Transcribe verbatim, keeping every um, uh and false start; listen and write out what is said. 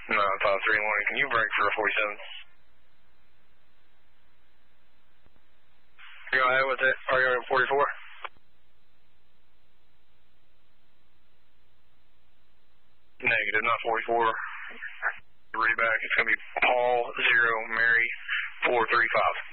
No, five three one. Can you break for a forty-seven? You go ahead with it. Are you on forty-four? Negative, not forty-four. Read back. It's going to be Paul zero, Mary four three five.